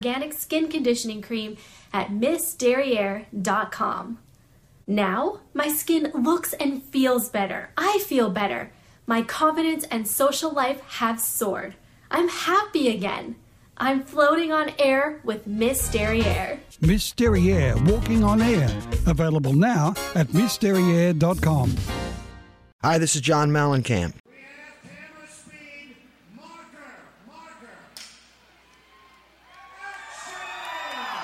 organic skin conditioning cream at MissDerriere.com. Now, my skin looks and feels better. I feel better. My confidence and social life have soared. I'm happy again. I'm floating on air with Miss Derriere. Miss Derriere, walking on air. Available now at MissDerriere.com. Hi, this is John Mellencamp.